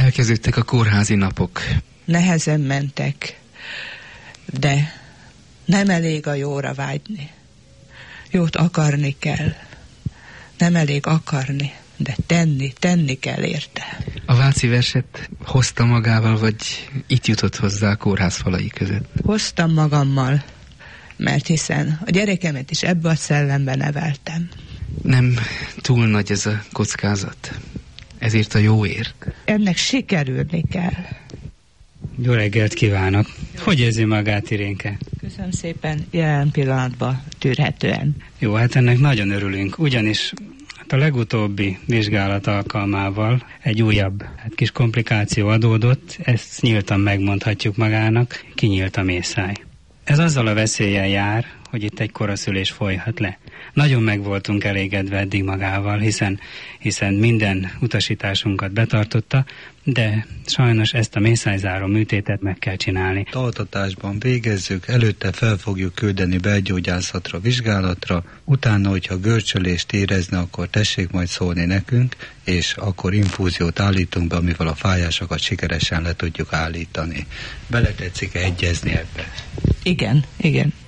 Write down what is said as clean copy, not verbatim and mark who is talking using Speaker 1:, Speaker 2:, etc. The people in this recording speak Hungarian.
Speaker 1: Elkezdődtek a kórházi napok.
Speaker 2: Nehezen mentek, de nem elég a jóra vágyni. Jót akarni kell. Nem elég akarni, de tenni kell érte.
Speaker 1: A Váci verset hozta magával, vagy itt jutott hozzá a kórház falai között?
Speaker 2: Hoztam magammal, mert hiszen a gyerekemet is ebbe a szellembe neveltem.
Speaker 1: Nem túl nagy ez a kockázat? Ezért a jóért?
Speaker 2: Ennek sikerülni kell.
Speaker 3: Jó reggelt kívánok! Hogy érzi magát, Irénke?
Speaker 2: Köszönöm szépen, jelen pillanatban tűrhetően.
Speaker 3: Jó, hát ennek nagyon örülünk, ugyanis a legutóbbi vizsgálat alkalmával egy újabb kis komplikáció adódott, ezt nyíltan megmondhatjuk magának, kinyílt a mészáj. Ez azzal a veszéllyel jár, hogy itt egy koraszülés folyhat le. Nagyon meg voltunk elégedve eddig magával, hiszen minden utasításunkat betartotta, de sajnos ezt a mészájzáró műtétet meg kell csinálni.
Speaker 4: Altatásban végezzük, előtte fel fogjuk küldeni belgyógyászatra, vizsgálatra, utána, hogyha görcsölést érezne, akkor tessék majd szólni nekünk, és akkor infúziót állítunk be, amivel a fájásokat sikeresen le tudjuk állítani. Bele tetszik egyezni ebbe?
Speaker 2: Igen.